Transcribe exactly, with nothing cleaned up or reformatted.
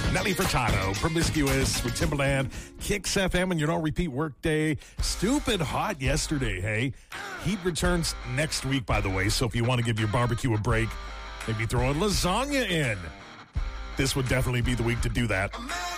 Nelly Furtado, Promiscuous with Timberland, Kicks F M, and your no repeat workday. Stupid hot yesterday, hey? Heat returns next week, by the way, so if you want to give your barbecue a break, maybe throw a lasagna in. This would definitely be the week to do that.